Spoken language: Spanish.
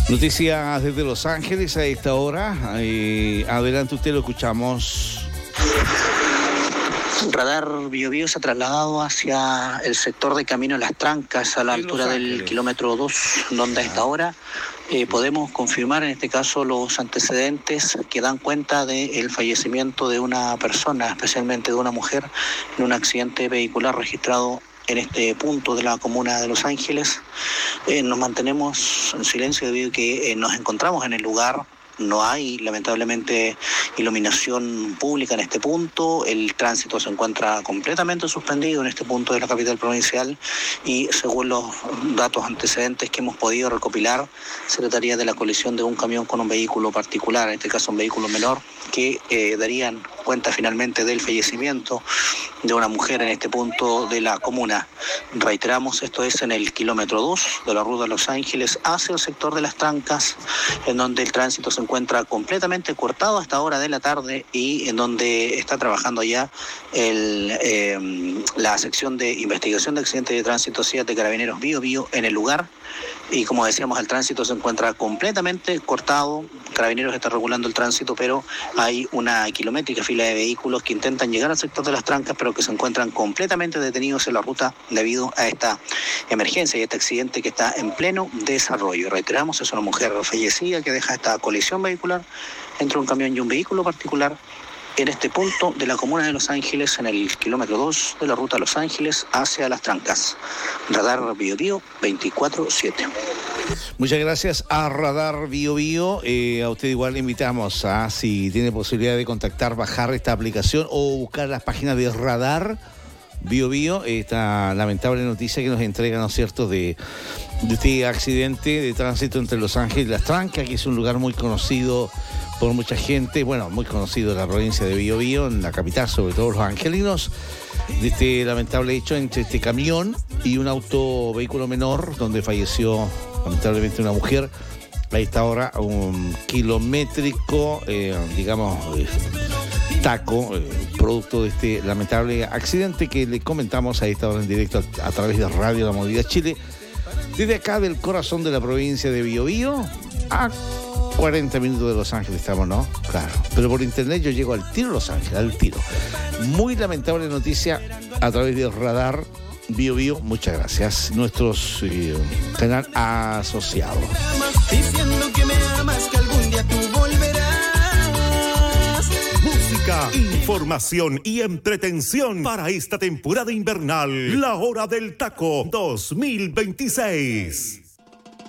Noticias desde Los Ángeles a esta hora. Adelante, usted lo escuchamos. Radar Biobío se ha trasladado hacia el sector de Camino Las Trancas, a la altura del kilómetro 2, donde a esta hora podemos confirmar en este caso los antecedentes que dan cuenta del fallecimiento de una persona, especialmente de una mujer, en un accidente vehicular registrado en este punto de la comuna de Los Ángeles. Nos mantenemos en silencio debido a que nos encontramos en el lugar. No hay, lamentablemente, iluminación pública en este punto. El tránsito se encuentra completamente suspendido en este punto de la capital provincial y, según los datos antecedentes que hemos podido recopilar, se trataría de la colisión de un camión con un vehículo particular, en este caso un vehículo menor, que darían cuenta finalmente del fallecimiento de una mujer en este punto de la comuna. Reiteramos, esto es en el kilómetro 2 de la ruta de Los Ángeles hacia el sector de Las Trancas, en donde el tránsito se encuentra completamente cortado a esta hora de la tarde y en donde está trabajando ya la sección de investigación de accidentes de tránsito CIAT de Carabineros Biobío en el lugar. Y como decíamos, el tránsito se encuentra completamente cortado. Carabineros está regulando el tránsito, pero hay una kilométrica fila de vehículos que intentan llegar al sector de Las Trancas, pero que se encuentran completamente detenidos en la ruta debido a esta emergencia y este accidente que está en pleno desarrollo. Reiteramos, es una mujer fallecida que deja esta colisión vehicular entre un camión y un vehículo particular en este punto de la comuna de Los Ángeles, en el kilómetro 2 de la ruta Los Ángeles hacia Las Trancas. Radar Biobío 24/7. Muchas gracias a Radar Biobío. A usted igual le invitamos a, si tiene posibilidad de contactar, bajar esta aplicación o buscar las páginas de Radar Biobío, esta lamentable noticia que nos entrega, ¿no es cierto?, de este accidente de tránsito entre Los Ángeles y Las Trancas, que es un lugar muy conocido por mucha gente, bueno, muy conocido en la provincia de Biobío, en la capital, sobre todo los angelinos, de este lamentable hecho entre este camión y un vehículo menor, donde falleció lamentablemente una mujer. A esta hora, un kilométrico, taco, producto de este lamentable accidente que le comentamos a esta hora en directo a través de Radio La Movida Chile. Desde acá del corazón de la provincia de Biobío, a 40 minutos de Los Ángeles estamos, ¿no? Claro. Pero por internet yo llego al tiro Los Ángeles, al tiro. Muy lamentable noticia a través de Radar Biobío. Muchas gracias. Nuestros canal asociado. Diciendo que me amas, que algún día tú volverás. Música, información y entretención para esta temporada invernal. La Hora del Taco 2026.